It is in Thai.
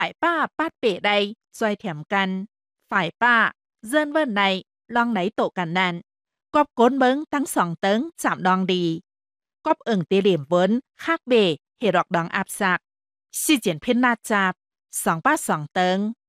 ป้าป้าเป๋ใดซอยแถมกันฝ่ายป้าเจิ้นเวิ่นในลองไหนโตกันนั่นกอบก้นเบิงตั้งสองเติงสามดองดีกอบเอิ่งเตเหลี่ยมเวินคากเบเหรอกดองอับซักสี่เจียนเพ่นนาจับสองป้าสองเติง